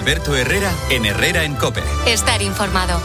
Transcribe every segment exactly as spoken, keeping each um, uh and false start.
Alberto Herrera en Herrera en COPE. Estar informado.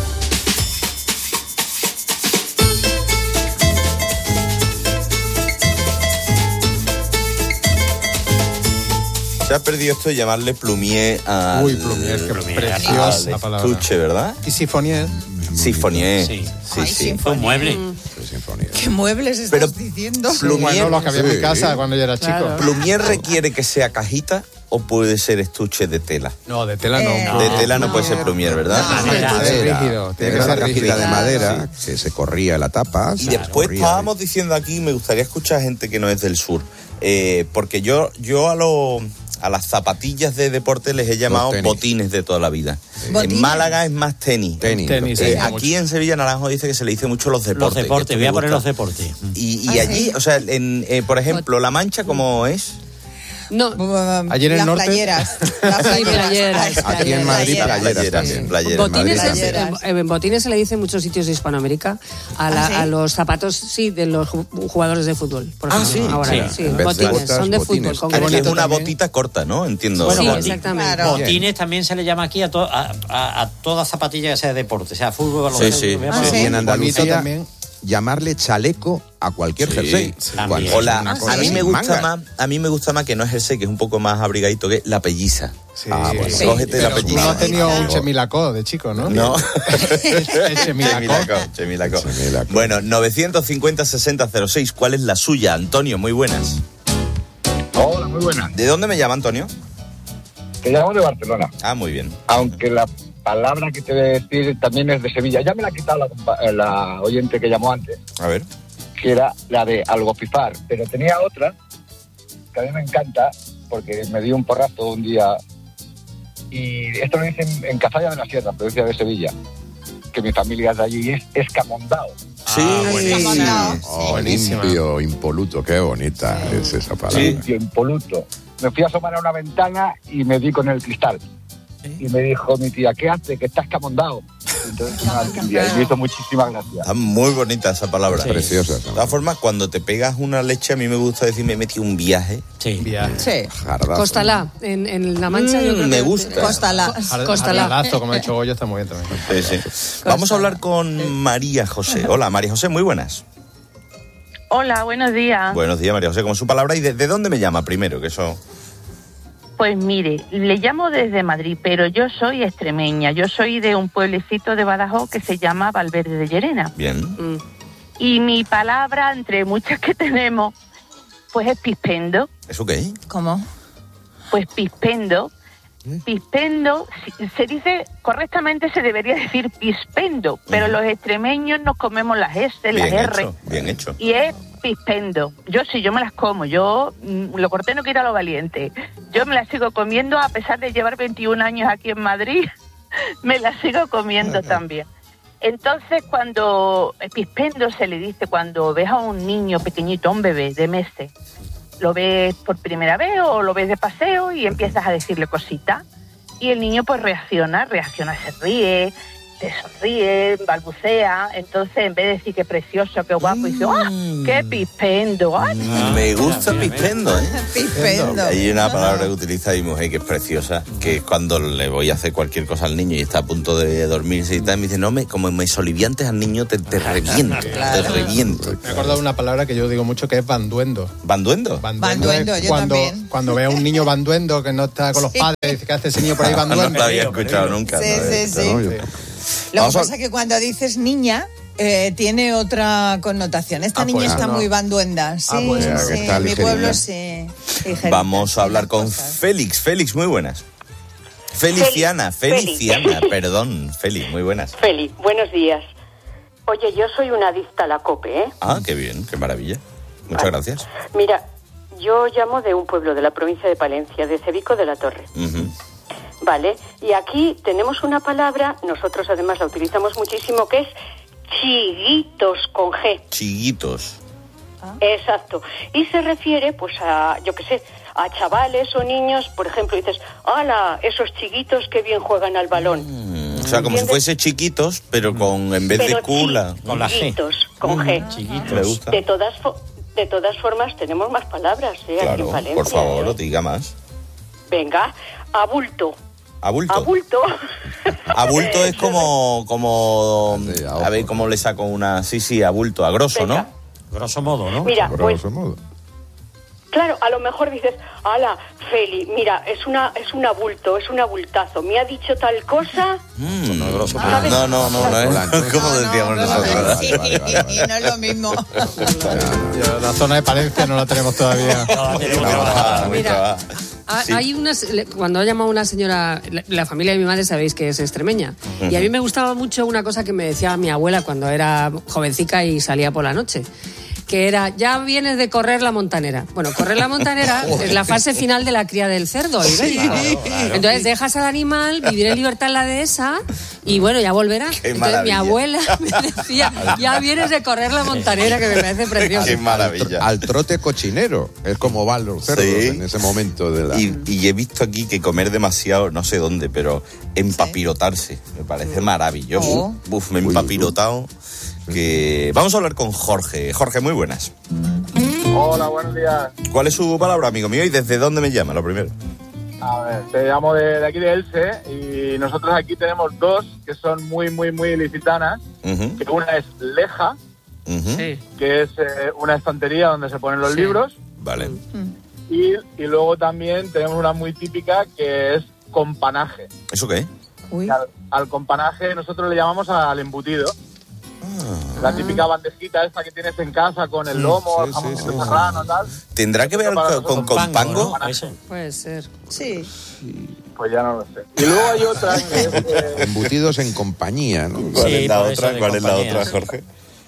Se ha perdido esto de llamarle plumier al... Uy, plumier, qué preciosa la palabra. Estuche, ¿verdad? Y sifonier. Sifonier. Sí, sí. Ay, sí. un mueble. Mm. ¿Qué muebles estás Pero diciendo? Plumier, bueno, los que había en sí. mi casa cuando yo era chico. Claro. ¿Plumier requiere que sea cajita o puede ser estuche de tela? No, de tela no. Eh, no. De tela no, puede ser plumier, ¿verdad? No. Tiene que ser Madera. rígido. Tiene Tiene que una ser cajita rígido. de madera que se corría la tapa. Y se después corría. estábamos diciendo aquí, me gustaría escuchar gente que no es del sur, eh, porque yo yo a los a las zapatillas de deporte les he llamado tenis. botines de toda la vida. ¿Botines? En Málaga es más tenis. Tenis. Tenis, Eh, sí, aquí mucho. en Sevilla Naranjo dice que se le dice mucho los deportes. Los que deportes, esto voy a me poner gusta. los deportes. Y, y ¿Ah, allí, sí? o sea, en, eh, por ejemplo, La Mancha, ¿cómo es? No, Allí en el las norte- playeras. Las Sí, playeras. Aquí en Madrid, Playeras. playeras Playeras, también. playeras. botines, Madrid es- también. también. eh, en botines se le dice en muchos sitios de Hispanoamérica a, la- ¿Ah, sí? a los zapatos, sí, de los ju- jugadores de fútbol. Por Ah, ejemplo, sí. ahora, Sí. sí, En vez de botines, botas, son de botines. fútbol. Aquí es concreto. una también. botita corta, ¿no? Entiendo. Sí, Bueno, exactamente. Claro. Botines también se le llama aquí a, to- a, a, a toda zapatilla que sea de deporte, sea fútbol, baloncesto. sí. voy a Ah, poner- sí. Y en Bonito Andalucía también. llamarle chaleco a cualquier Sí, jersey. sí. Cuando También. es Hola, una Ah, cosa a mí sin me gusta manga. más, a mí me gusta más que no es jersey, que es un poco más abrigadito, que la pelliza. Sí. Ah, bueno. Sí. Cógete la Pero tú pelliza. no has tenido un Sí. chemilacó de chico, ¿no? No. El chemilacó. Chemilacó. Chemilacó. Bueno, novecientos cincuenta sesenta cero seis, ¿cuál es la suya, Antonio? Muy buenas. Hola, muy buenas. ¿De dónde me llama, Antonio? Te llamo de Barcelona, Ah, muy bien. aunque la palabra que te voy a decir también es de Sevilla. Ya me la ha quitado la, compa- eh, la oyente que llamó antes, A ver. que era la de algopifar, pero tenía otra que a mí me encanta porque me dio un porrazo un día, y esto lo dicen en Cazalla de la Sierra, provincia de Sevilla, que mi familia es de allí, y es escamondao. Sí, buenísimo. Oh, Buenísima. limpio, impoluto, qué bonita es esa palabra. Limpio, impoluto. Me fui a asomar a una ventana y me di con el cristal. Y me dijo mi tía, ¿qué hace? Que estás camondao. Entonces no la entendía y me hizo muchísimas gracias. Está muy bonita esa palabra. Sí. Preciosa. De todas formas, cuando te pegas una leche, a mí me gusta decir, me metí un viaje. Sí. Viaje. Sí. Jardazo. Costalá, en, en La Mancha. Mm, yo creo me que- gusta. Cóstala. Jard- Costalá. Jardalazo, como ha dicho Goyo, está muy bien también. Sí, sí. Vamos a hablar con María José. Hola, María José, muy buenas. Hola, buenos días. Buenos días, María José, como su palabra. ¿Y de, de dónde me llama primero? Que eso... Pues mire, le llamo desde Madrid, pero yo soy extremeña. Yo soy de un pueblecito de Badajoz que se llama Valverde de Llerena. Bien. Mm. Y mi palabra, entre muchas que tenemos, pues es pispendo. ¿Eso qué? ¿Cómo? Pues pispendo. Pispendo, si- se dice, correctamente se debería decir pispendo, pero los extremeños nos comemos las S, las Bien R. hecho, bien hecho. Y es pispendo. Yo sí, yo me las como. Yo, mm, lo corté no quita lo valiente. Yo me las sigo comiendo a pesar de llevar veintiún años aquí en Madrid. Me las sigo comiendo también. Entonces, cuando el pispendo se le dice cuando ves a un niño pequeñito, un bebé de meses, lo ves por primera vez o lo ves de paseo y empiezas a decirle cositas. Y el niño pues reacciona, reacciona, se ríe, te sonríe, balbucea. Entonces, en vez de decir qué precioso, qué guapo, dice, ¡ah, qué pispendo! ¡Ah! Me gusta pispendo, ¿eh? Pispendo. Hay una palabra que utiliza mi mujer que es preciosa, que es cuando le voy a hacer cualquier cosa al niño y está a punto de dormirse y tal, me dice, no, me, como me soliviantes al niño, te, te reviento, te reviento. Me he acordado de una palabra que yo digo mucho que es banduendo. ¿Banduendo? Banduendo, es yo cuando, también. cuando ve a un niño banduendo que no está con los Sí. padres, dice que hace ese niño por ahí No banduendo. lo había escuchado nunca. Sí, ¿no? sí, sí. No, yo- Lo Vamos que a- pasa es que cuando dices niña, eh, tiene otra connotación. Esta Ah, niña pues, está no. muy banduenda. Sí, Ah, pues, ya, que sí. está Mi ligerita. pueblo sí. ligerita, Vamos a hablar las con cosas. Félix. Félix, muy buenas. Feliciana, Félix. Feliciana, perdón. Félix, muy buenas. Feli, buenos días. Oye, yo soy una adicta a la COPE, ¿eh? Ah, qué bien, qué maravilla. Muchas gracias. Mira, yo llamo de un pueblo de la provincia de Palencia, de Cebico de la Torre. Ujú. Vale, y aquí tenemos una palabra, nosotros además la utilizamos muchísimo, que es chiguitos con G. Chiguitos. Exacto. Y se refiere, pues, a, yo qué sé, a chavales o niños, por ejemplo, dices, ¡hala! Esos chiguitos que bien juegan al balón. Mm, o sea, como si ¿Entiendes? fuese chiquitos, pero con en vez de Pero cula. Con la G. chiguitos, con G. Chiquitos. Me gusta. De todas, fo- de todas formas, tenemos más palabras, ¿eh? Aquí en Claro, Palencia, por favor, ¿eh? diga más. Venga, abulto. Abulto. Abulto. Abulto es como, como, Sí, a a ver ojo. cómo le saco una, sí, sí, abulto, a grosso, ¿no? Venga. Grosso modo, ¿no? Mira, pues, Grosso modo. claro, a lo mejor dices, ala, Feli, mira, es una es un abulto, es un abultazo. Me ha dicho tal cosa. Mm, No, grosso modo. ¿sabes? no, no, no, no, ¿eh? Hola, entonces. ¿Cómo decíamos no, no, nosotros? no, Vale, vale, vale, vale. no es lo mismo. Yo, la zona de Palencia no la tenemos todavía. No, tenemos No, que bajar. no, muy Mira, trabajo. Ha- Sí. Hay unas, le- cuando ha llamado una señora, la, la familia de mi madre sabéis que es extremeña, y a mí me gustaba mucho una cosa que me decía mi abuela cuando era jovencica y salía por la noche, que era, ya vienes de correr la montanera. Bueno, correr la montanera es la fase final de la cría del cerdo ibérico. Entonces dejas al animal vivir en libertad en la dehesa y bueno, ya volverá. Qué Entonces mi maravilla. abuela me decía, ya vienes de correr la montanera, que me parece precioso. Qué maravilla. Al trote cochinero. Es como van los cerdos Sí. en ese momento de la... Y, y he visto aquí que comer demasiado, no sé dónde, pero empapirotarse. Me parece maravilloso. Oh. Buf, me he Uy, empapirotado. Que... Vamos a hablar con Jorge. Jorge, muy buenas. Hola, buenos días. ¿Cuál es su palabra, amigo mío? ¿Y desde dónde me llama, lo primero? A ver, te llamo de, de aquí de Elche y nosotros aquí tenemos dos que son muy, muy, muy ilicitanas. Ujú, Que una es Leja, ujú. Sí. que es eh, una estantería donde se ponen los Sí. libros. Vale. Y, y luego también tenemos una muy típica que es companaje. ¿Eso qué? Uy. Y Al, al companaje nosotros le llamamos al embutido. Ah. La típica bandejita esta que tienes en casa con el lomo, sí, el jamón sí, de sí. serrano, tal. ¿Tendrá que ver Para con, con, nosotros con pango? ¿no? Eso. Puede ser. Sí. Pues ya no lo sé. Y luego hay otra que es... eh, Embutidos en compañía, ¿no? ¿Cuál Sí, es la por eso otra? de ¿Cuál es la compañía, otra, sí. Jorge?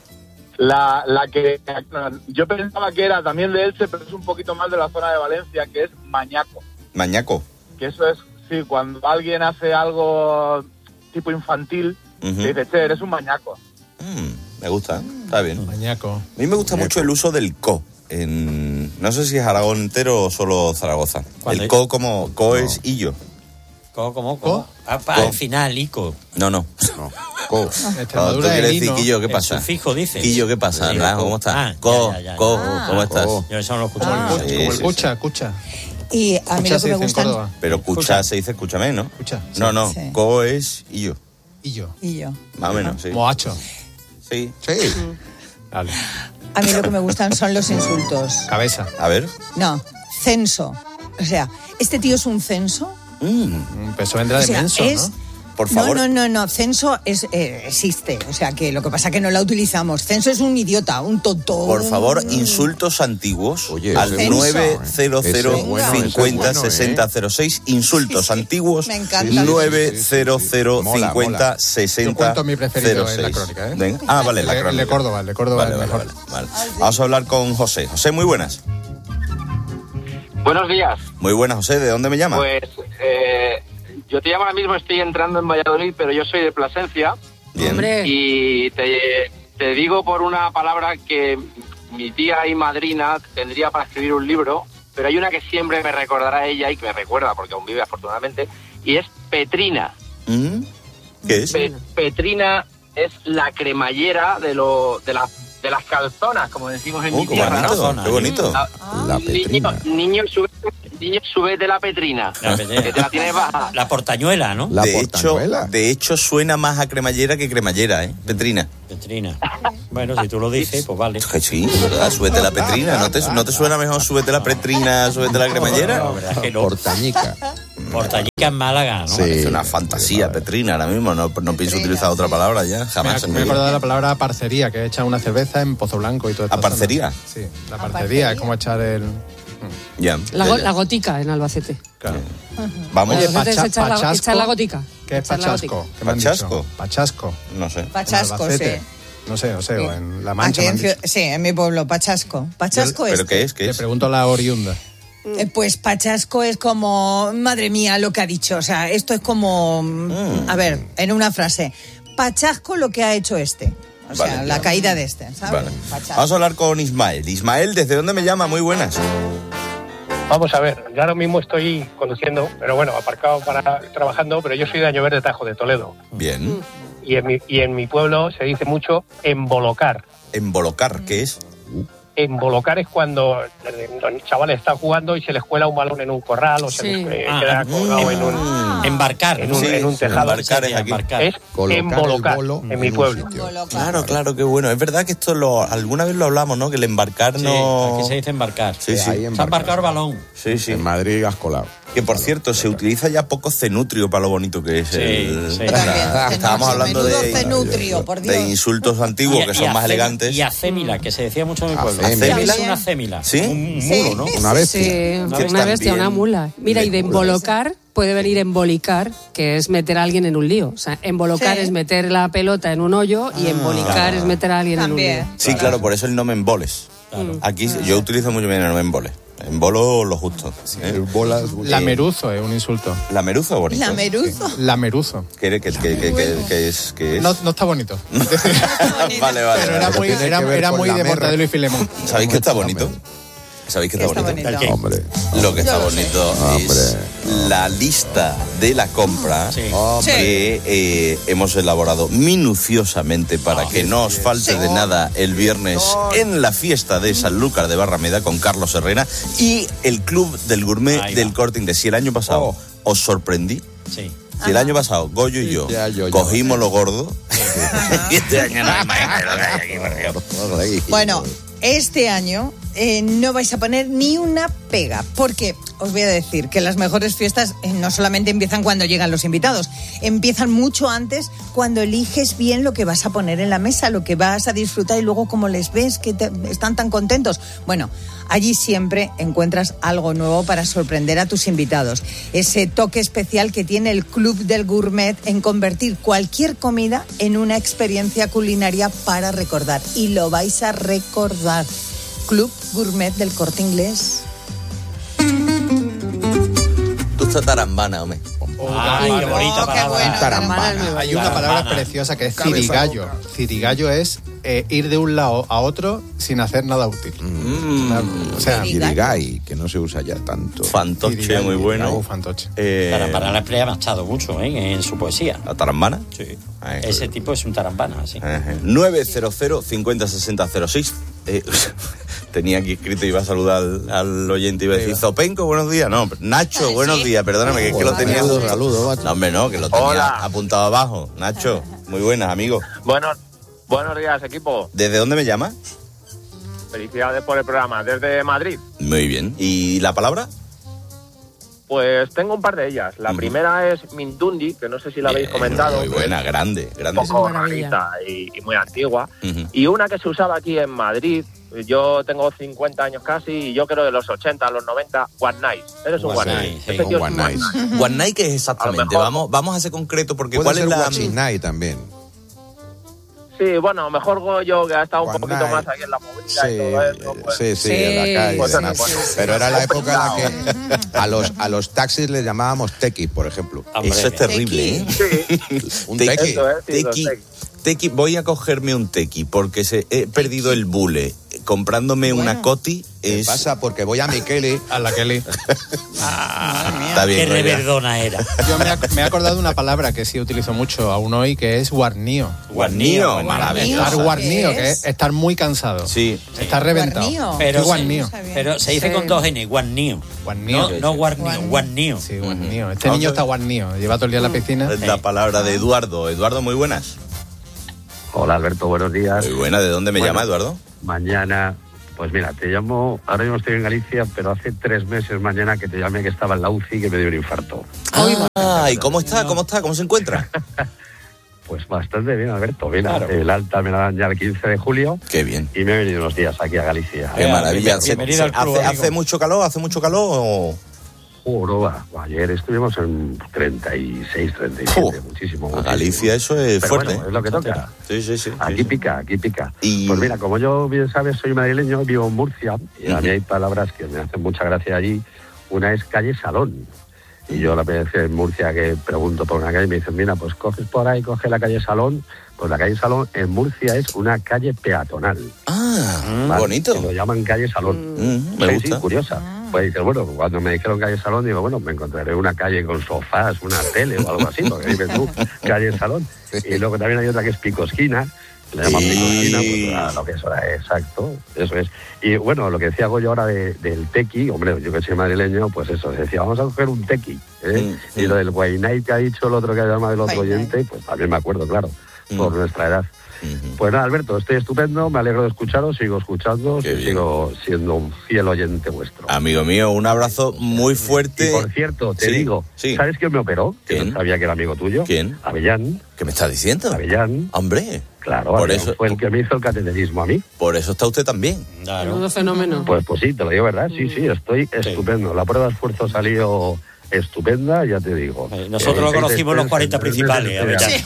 La, la que yo pensaba que era también de Elche, pero es un poquito más de la zona de Valencia, que es mañaco. Mañaco. Que eso es, sí, cuando alguien hace algo tipo infantil, Ujú. te dice, che, eres un mañaco. Mm, me gusta, está bien. Mañaco. A mí me gusta mucho el uso del co. En, no sé si es Aragón entero o solo Zaragoza. ¿Cuál El es? co como co es illo. ¿Cómo, cómo, cómo? Ah, pa- Co. al final, Ico. No, no. No. Co. No, tú Extremadura quieres de decir, lino. Quillo, ¿qué El pasa? sufijo, dices. Quillo, ¿qué pasa? Sí, Naranjo, co. ¿cómo estás? Ah, co, ya, ya, ya. co, Ah. ¿cómo estás? Co. Yo eso no lo escucho. Ah. Como Sí, el sí, cucha, escucha. Y a mí Escucha lo se que me dice en gustan... Córdoba. Pero escucha, se dice escúchame, ¿no? Escucha. No, no, Sí. co es illo. Y yo. Y yo. Más o menos, sí. Moacho. Sí. Sí. Vale. A mí lo que me gustan son los insultos. Cabeza. A ver. No, censo. O sea, ¿este tío es un censo? Mm, Mm, Pues eso vendrá O de sea, menso, es... ¿no? por favor. No, no, no, no. Censo es, eh, existe. O sea, que lo que pasa es que no la utilizamos. Censo es un idiota, un tonto. Por favor, un- insultos antiguos Oye, al ese es nueve bueno, cero cero ese es bueno, ese es cincuenta bueno, ¿eh? sesenta cero seis. Insultos Sí, sí, antiguos me encanta. nueve cero cero Mola, cincuenta mola. sesenta Yo cuento mi preferido cero en la seis. crónica, ¿eh? Venga. Ah, vale, la El de- crónica. el de Córdoba, el de Córdoba Vale, es vale, mejor. vale, vale. Vamos a hablar con José. José, muy buenas. Buenos días. Muy buenas, José. ¿De dónde me llamas? Pues eh, yo te llamo ahora mismo, estoy entrando en Valladolid, pero yo soy de Plasencia. Bien. Hombre. Y te, te digo por una palabra que mi tía y madrina tendría para escribir un libro, pero hay una que siempre me recordará a ella y que me recuerda, porque aún vive afortunadamente, y es Petrina. ¿Mm? ¿Qué es? Pe- Petrina es la cremallera de, lo, de, la, de las calzonas, como decimos en Oh, mi qué tierra. ¿no? bonito, qué bonito. Ah, La niño, Petrina. niño, sube, niño, súbete la Petrina, La, que te la tienes baja. la portañuela, ¿no? La de, hecho, portañuela. de hecho, suena más a cremallera que cremallera, ¿eh? Petrina. Petrina. Bueno, si tú lo dices, pues vale. Que sí, ¿verdad? Súbete la Petrina. ¿No te, ¿No te suena mejor súbete la Petrina, súbete la cremallera? No, la verdad es que no. Portañica. Portañica en Málaga, ¿no? Sí. Es una fantasía, Petrina, ahora mismo. No, no pienso utilizar otra palabra ya, Me jamás. he en mi me he vida. acordado de la palabra parcería, que echa una cerveza en Pozo Blanco y todo esto. ¿A parcería? Sí, la ¿A parcería, parcería? es como echar el... Ya, La, ya, go- ya. la gotica en Albacete. Claro. Vamos, Oye, Albacete es pacha- echar la- pachasco. echar la gotica. ¿Qué es Echar la pachasco? gotica. ¿Qué me han ¿Pachasco? dicho? Pachasco. no sé. Pachasco, En Albacete. sí. No sé, no sé, o en La Mancha Aquí me en han Ciu- dicho. sí, en mi pueblo, Pachasco. Pachasco ¿Pero es... qué es? ¿Qué Le es? pregunto a la oriunda. Eh, Pues Pachasco es como, madre mía, lo que ha dicho. O sea, esto es como, Mm. a ver, en una frase. Pachasco lo que ha hecho este. O sea, Vale, la ya. caída de este, ¿sabes? Vale. Pachasco. Vamos a hablar con Ismael. Ismael, ¿desde dónde me llama? Muy buenas. Vamos a ver, yo ahora mismo estoy conduciendo, pero bueno, aparcado para trabajando, pero yo soy de Añover de Tajo, de Toledo. Bien. Y en mi, y en mi pueblo se dice mucho embolocar. Embolocar, ¿qué es? embolocar es cuando los chavales están jugando y se les cuela un balón en un corral o se Sí. les eh, Ah, queda mm, colgado en un... Embarcar. En un, Sí, en un sí, tejado. embarcar es aquí. Embarcar. Es Colocar el embolocar bolo en mi en un pueblo. sitio. Claro, claro, qué bueno. Es verdad que esto lo alguna vez lo hablamos, ¿no? Que el embarcar Sí, no... aquí se dice embarcar. Sí, sí. Ahí Se ha embarcado el balón. Sí, sí. En Madrid has colado. Que por cierto, se utiliza ya poco cenutrio para lo bonito que es Sí, el... sí. o sea, estábamos hablando Menudo de, cenutrio, por Dios. de insultos antiguos Y- que y son más acé- elegantes. Y acémila, que se decía mucho en mi pueblo. Acémila. Es una acémila. ¿Sí? Un Sí. mulo, ¿no? Una bestia. Sí, Que una bestia, también una mula. Mira, y de de embolocar puede venir embolicar, que es meter a alguien en un lío. O sea, embolocar Sí. es meter la pelota en un hoyo y embolicar es meter a alguien También. en un lío. Sí, claro, por eso el no me emboles. Aquí yo utilizo mucho bien el no me emboles. Embolo lo justo. ¿eh? El bolas. Lameruzo es un insulto. La meruza bonito. La meruzo. Lameruzo. ¿Qué, qué, qué, qué- qué- qué es? ¿Qué es? No, no está bonito. vale, vale. Pero era vale. muy, tiene era, que ver era con muy la de merra. Mortadelo y Filemón. ¿Sabéis que está bonito? ¿Sabéis que está, Está bonito? bonito. Hombre. Lo que está Yo lo sé. bonito es Hombre. la lista de la compra Sí. que eh, hemos elaborado minuciosamente para que no os falte de nada el viernes en la fiesta de Sanlúcar de Barrameda con Carlos Herrera y el Club del Gourmet Ahí va. del Corte Inglés. Si el año pasado Oh. os sorprendí, Sí. si el año pasado Goyo y yo Ya, yo, ya. cogimos lo gordo, y este año no hay más lo que hay aquí, por Dios. Bueno, este año eh, no vais a poner ni una pega, porque os voy a decir que las mejores fiestas eh, no solamente empiezan cuando llegan los invitados, empiezan mucho antes cuando eliges bien lo que vas a poner en la mesa, lo que vas a disfrutar y luego como les ves que te- están tan contentos. Bueno, allí siempre encuentras algo nuevo para sorprender a tus invitados. Ese toque especial que tiene el Club del Gourmet en convertir cualquier comida en una experiencia culinaria para recordar. Y lo vais a recordar. Club Gourmet del Corte Inglés. Tú estás tarambana, hombre. Ay, qué bonita Oh, qué palabra. bueno. Tarambana. Hay una Tarambana. palabra preciosa que es Cabeza cirigallo. loca. Cirigallo es eh, ir de un lado a otro sin hacer nada útil. Mm. O sea, Kirigay, que no se usa ya tanto. Fantoche, cirigallo. muy bueno. Oh, fantoche. Eh, Tarambana la emplea Machado mucho, ¿eh? En su poesía. ¿La tarambana? Sí. Ay, Ese tipo es un tarambana, sí. Ajá. nueve cero cero cincuenta sesenta cero seis. Eh, tenía aquí escrito y iba a saludar al, al oyente y iba a decir Zopenco, buenos días. No, Nacho, buenos días, perdóname, que es que lo tenía. Saludos, saludos, macho. No, hombre, no, que lo tenía Hola. apuntado abajo. Nacho, muy buenas, amigo. Bueno, buenos días, equipo. ¿Desde dónde me llamas? Felicidades por el programa. Desde Madrid. Muy bien. ¿Y la palabra? Pues tengo un par de ellas. La Ujú. primera es Mindundi, que no sé si la habéis Bien, comentado. Muy buena, grande, grande. Un poco Es maravilla. rarita y, y muy antigua. Ujú. Y una que se usaba aquí en Madrid. Yo tengo cincuenta años casi y yo creo de los ochenta a los noventa, One Night. Eres un One One Night, Night. sí, Ese un tío es One un One Night. Night. One Night, ¿qué es exactamente? A lo mejor- Vamos, vamos a ser concreto porque Puede ¿cuál ser es la...? Guachinay también. Sí, bueno, mejor Goyo, que ha estado un One poquito Night. más aquí en la movida Sí, y todo eso. Pues, sí, sí, Sí, en la calle. Pues sí, nada, sí. pues, Pero era la época en la complicado. que a los, a los taxis les llamábamos tequis, por ejemplo. Hombre, Eso es terrible, ¿eh? Sí, Un Tequi. tequi. eso es, sí, los Tequi, tequis. tequi, voy a cogerme un tequi porque se, he perdido el bule. Comprándome una coti ¿Qué es... pasa? Porque voy a Micheli. A la Kelly. Está bien, Qué Goya. reverdona era. Yo me, he- me he acordado de una palabra que sí utilizo mucho aún hoy, que es guarnío. Guarnío, Guarnío. maravilloso. Estar guarnío, ¿Qué que es? es estar muy cansado. Sí. Estar reventado. Guarnío. Pero, Qué guarnío. pero se dice Sí. con dos N, guarnío. Guarnío. No, no guarnío, guarnío. Sí, guarnío. Este Vamos niño a está ver. guarnío. Lleva todo el día en la piscina. Es la palabra de Eduardo. Eduardo, muy buenas. Hola Alberto, buenos días. Muy buena. ¿De dónde me Bueno. llama, Eduardo? Mañana, pues mira, te llamo, ahora mismo estoy en Galicia, pero hace tres meses mañana que te llamé que estaba en la U C I que me dio un infarto. Ah, ¿y cómo está? ¿Cómo está? ¿Cómo se encuentra? Pues bastante bien, Alberto. Mira, Claro. el alta me la dan ya el quince de julio Qué bien. y me he venido unos días aquí a Galicia. Qué Eh, maravilla. bien- Se- bienvenido se- al club, hace, amigo. ¿Hace mucho calor? ¿Hace mucho calor o...? Juro, ayer estuvimos en treinta y seis, treinta y siete, Uf, muchísimo, a muchísimo. Galicia eso es Pero fuerte. bueno, es lo que toca. Sí, sí, sí. Aquí sí, sí. pica, aquí pica. Y- Pues mira, como yo bien sabes, soy madrileño, vivo en Murcia, y a mí Ujú. hay palabras que me hacen mucha gracia allí. Una es calle Salón. Y yo la vez en Murcia que pregunto por una calle, me dicen, mira, pues coges por ahí, coge la calle Salón. Pues la calle Salón en Murcia es una calle peatonal. Ah, ¿vale? bonito. Que lo llaman calle Salón. Mm, me Sí, gusta. sí, curiosa. Pues dices, bueno, cuando me dijeron calle Salón, digo, bueno, me encontraré una calle con sofás, una tele o algo así, porque dices tú, calle Salón. Y luego también hay otra que es Picosquina, Le llaman Sí. picocina, pues, a lo que eso era, exacto, eso es. Y bueno, lo que decía Goyo ahora de, del tequi, hombre, yo que soy madrileño, pues eso, decía, vamos a coger un tequi, ¿eh? Mm, Y lo del Guaynay que ha dicho el otro que ha llamado el otro Guaynay. oyente, pues también me acuerdo, claro, Mm. por nuestra edad. Ujú. Pues nada, Alberto, estoy estupendo, me alegro de escucharos, sigo escuchando Qué y bien. sigo siendo un fiel oyente vuestro. Amigo mío, un abrazo muy fuerte. Y por cierto, te Sí, digo, sí. ¿sabes quién me operó? Que ¿Quién? no sabía que era amigo tuyo. ¿Quién? Avellán. ¿Qué me estás diciendo? Avellán. Hombre, Claro, Por Avellán eso- fue el que me hizo el cateterismo a mí. por eso está usted también. Menudo fenómeno. Pues, pues sí, te lo digo, ¿verdad? Sí, sí, estoy estupendo. La prueba de escuerzo salió estupenda, ya te digo. Eh, nosotros lo Eh, conocimos los cuarenta seis principales, a ver, ya.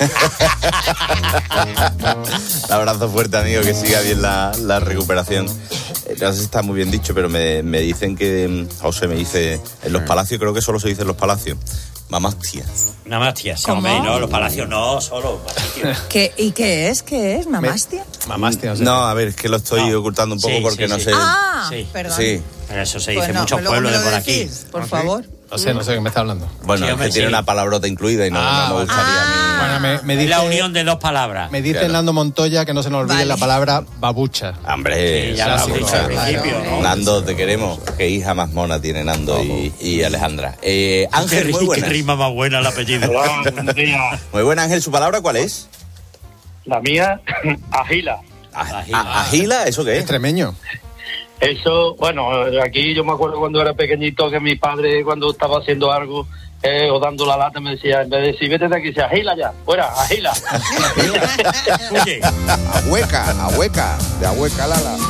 Un abrazo fuerte, amigo, que siga bien la, la recuperación. Eh, No sé si está muy bien dicho, pero me, me dicen que, mm, José me dice, en los palacios, creo que solo se dice en los palacios, mamástia. Nada más, tía. Sí, ¿Cómo? hombre, no, los palacios no, solo. ¿Qué, ¿Y qué es? ¿Qué es? ¿Mamastia? Mamástia, o sea, No, a ver, es que lo estoy No. ocultando un poco Sí, porque sí, no sí. sé. Ah, Sí. perdón. Sí. Eso se Pues dice en no, muchos pues luego pueblos me de lo por aquí. decís, por favor. no sé, no sé de qué me está hablando. Bueno, Sí, es hombre, que tiene sí. una palabrota incluida y no, Ah, no me gustaría a mí. Bueno, me, me Es dice, la unión de dos palabras. me dice Claro. Nando Montoya que no se nos olvide Vale. la palabra babucha. Hombre, Sí, ya lo has Nando, dicho al claro. principio, ¿no? Nando, te queremos. Qué hija más mona tiene Nando y, y Alejandra. Eh, Ángel, muy Qué buena. rima más buena el apellido. Hola, buenos días. Muy buena, Ángel. ¿Su palabra cuál es? La mía, agila. A- a- ¿Agila? ¿Eso qué es? Extremeño. Eso, bueno, aquí yo me acuerdo cuando era pequeñito que mi padre cuando estaba haciendo algo eh, o dando la lata me decía, en vez de decir vete de aquí, decía agila ya, fuera, agila. Oye, Ahueca, ahueca, de ahueca Lala.